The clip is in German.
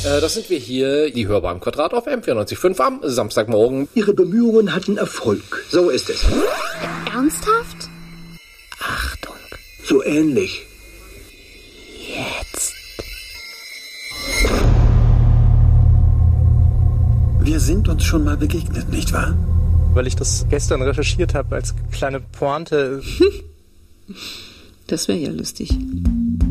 Das sind wir hier, die Hörbar im Quadrat auf M94.5 am Samstagmorgen. Ihre Bemühungen hatten Erfolg. So ist es. Ernsthaft? Achtung. So ähnlich. Jetzt. Wir sind uns schon mal begegnet, nicht wahr? Weil ich das gestern recherchiert habe als kleine Pointe. Das wäre ja lustig.